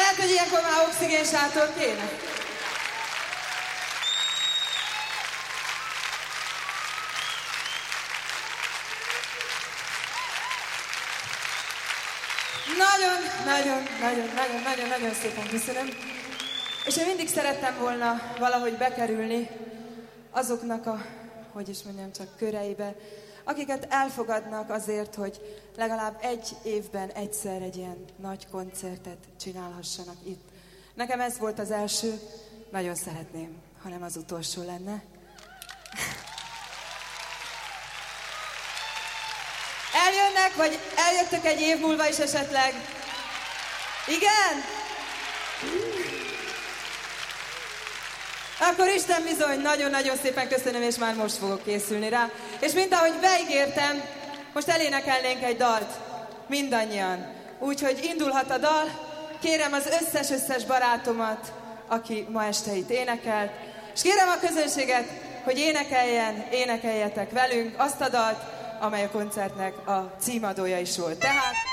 Lehet, hogy ilyenkor már oxigénsátor kéne. Nagyon szépen köszönöm. És én mindig szerettem volna valahogy bekerülni azoknak a, hogy is mondjam, csak köreibe, akiket elfogadnak azért, hogy legalább egy évben egyszer egy ilyen nagy koncertet csinálhassanak itt. Nekem ez volt az első, nagyon szeretném, ha nem az utolsó lenne. Eljönnek, vagy eljöttök egy év múlva is esetleg? Igen? Akkor Isten bizony, nagyon-nagyon szépen köszönöm, és már most fogok készülni rá. És mint ahogy beígértem, most elénekelnénk egy dalt, mindannyian. Úgyhogy indulhat a dal, kérem az összes barátomat, aki ma este itt énekelt, és kérem a közönséget, hogy énekeljetek velünk azt a dalt, amely a koncertnek a címadója is volt. Tehát